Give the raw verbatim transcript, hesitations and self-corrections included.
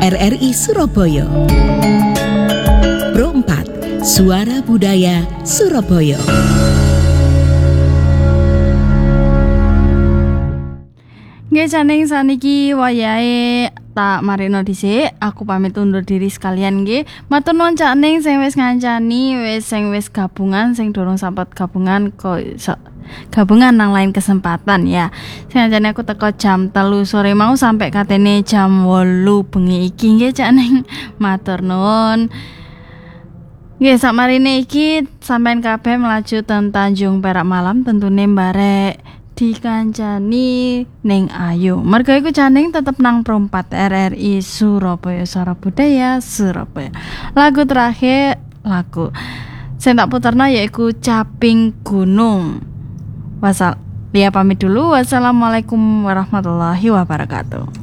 R R I Surabaya. Pro empat, Suara Budaya Surabaya. Nggih janing saniki wayahe tak marino dhisik, aku pamit undur diri sekalian nggih. Matur nuwun cak ning sing wis ngancani, wis sing wis gabungan, sing durung sempat gabungan kok so, gabungan nang lain kesempatan ya. Sing ngancani aku teko jam telu sore mau sampai katene jam wolu bengi iki nggih cak ning. Matur nuwun. Nggih sak marine iki sampean kabeh melaju ten Tanjung Perak Malam tentune barek dikancani ning ayu. Mergo iku janing tetep nang Pro empat R R I Surabaya, Suara Budaya Surabaya. Lagu terakhir lagu sing tak puterno yaiku Caping Gunung. Wasal Lia pamit dulu. Wassalamualaikum warahmatullahi wabarakatuh.